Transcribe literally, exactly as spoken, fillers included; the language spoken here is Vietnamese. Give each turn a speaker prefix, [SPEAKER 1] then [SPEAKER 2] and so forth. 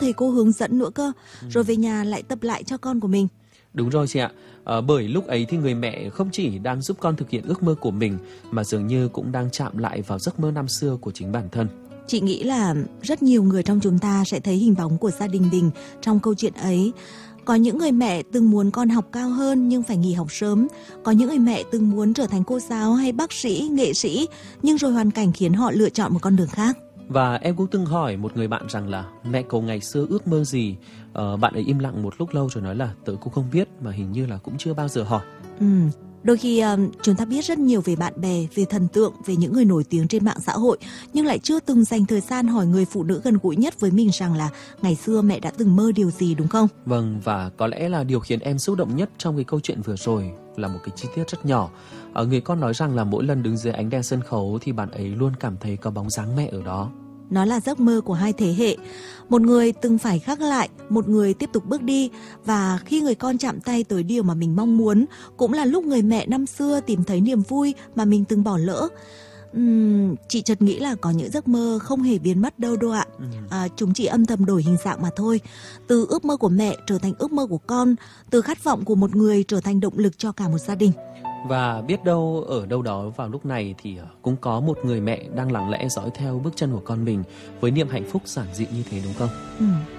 [SPEAKER 1] thầy cô hướng dẫn nữa cơ, ừ. rồi về nhà lại tập lại cho con của mình.
[SPEAKER 2] Đúng rồi chị ạ, à, bởi lúc ấy thì người mẹ không chỉ đang giúp con thực hiện ước mơ của mình mà dường như cũng đang chạm lại vào giấc mơ năm xưa của chính bản thân.
[SPEAKER 1] Chị nghĩ là rất nhiều người trong chúng ta sẽ thấy hình bóng của gia đình mình trong câu chuyện ấy. Có những người mẹ từng muốn con học cao hơn nhưng phải nghỉ học sớm. Có những người mẹ từng muốn trở thành cô giáo hay bác sĩ, nghệ sĩ, nhưng rồi hoàn cảnh khiến họ lựa chọn một con đường khác.
[SPEAKER 2] Và em cũng từng hỏi một người bạn rằng là mẹ cậu ngày xưa ước mơ gì. ờ, Bạn ấy im lặng một lúc lâu rồi nói là tớ cũng không biết, mà hình như là cũng chưa bao giờ hỏi.
[SPEAKER 1] Ừ. Đôi khi uh, chúng ta biết rất nhiều về bạn bè, về thần tượng, về những người nổi tiếng trên mạng xã hội, nhưng lại chưa từng dành thời gian hỏi người phụ nữ gần gũi nhất với mình rằng là ngày xưa mẹ đã từng mơ điều gì, đúng không?
[SPEAKER 2] Vâng, và có lẽ là điều khiến em xúc động nhất trong cái câu chuyện vừa rồi là một cái chi tiết rất nhỏ. Ở người con nói rằng là mỗi lần đứng dưới ánh đèn sân khấu thì bạn ấy luôn cảm thấy có bóng dáng mẹ ở đó.
[SPEAKER 1] Nó là giấc mơ của hai thế hệ. Một người từng phải gác lại, một người tiếp tục bước đi. Và khi người con chạm tay tới điều mà mình mong muốn, cũng là lúc người mẹ năm xưa tìm thấy niềm vui mà mình từng bỏ lỡ. Uhm, chị chợt nghĩ là có những giấc mơ không hề biến mất đâu đâu ạ. à, Chúng chỉ âm thầm đổi hình dạng mà thôi. Từ ước mơ của mẹ trở thành ước mơ của con, từ khát vọng của một người trở thành động lực cho cả một gia đình.
[SPEAKER 2] Và biết đâu ở đâu đó vào lúc này thì cũng có một người mẹ đang lặng lẽ dõi theo bước chân của con mình với niềm hạnh phúc giản dị như thế, đúng không?
[SPEAKER 1] Ừ.